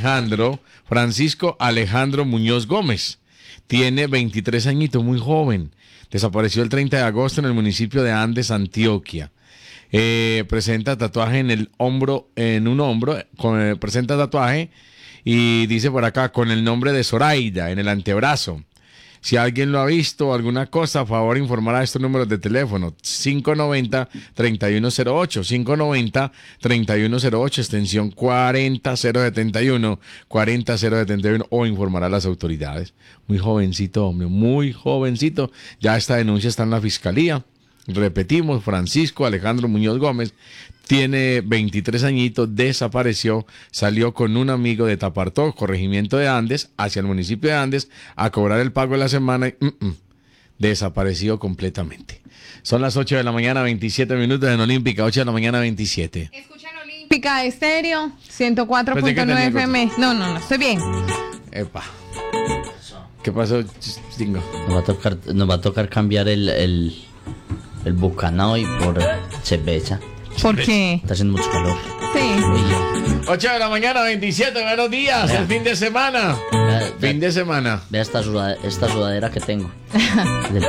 Francisco Alejandro Muñoz Gómez. Tiene 23 añitos, muy joven. Desapareció el 30 de agosto en el municipio de Andes, Antioquia. Presenta tatuaje en un hombro, presenta tatuaje y dice por acá, con el nombre de Zoraida en el antebrazo. Si alguien lo ha visto o alguna cosa, a favor informar a estos números de teléfono: 590-3108, 590-3108, extensión 40071, 40071, o informar a las autoridades. Muy jovencito, hombre, muy jovencito. Ya esta denuncia está en la fiscalía. Repetimos, Francisco Alejandro Muñoz Gómez tiene 23 añitos, desapareció, salió con un amigo de Tapartó, corregimiento de Andes, hacia el municipio de Andes, a cobrar el pago de la semana y desapareció completamente. Son las 8 de la mañana, 27 minutos en Olímpica, 8 de la mañana, 27. Escuchan Olímpica Estéreo, 104.9 FM. No, estoy bien. Epa. ¿Qué pasó, Stingo? Nos va a tocar cambiar el Bucanao por cerveza. ¿Por qué? Está haciendo mucho calor. Sí. 8 de la mañana, 27, buenos días, el fin de semana. Fin de semana. Vea esta sudadera que tengo.